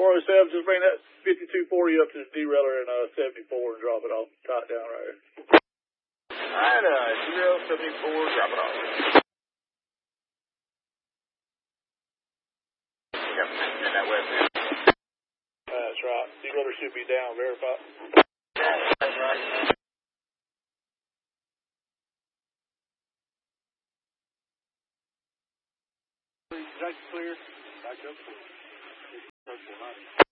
407, just bring that 5240 up to the derailer in 74 and drop it off. Tie it down right here. Alright, 074, drop it off. Yep, and that way. That's right. Derailer should be down. Verify. That's right. That's clear. Back up.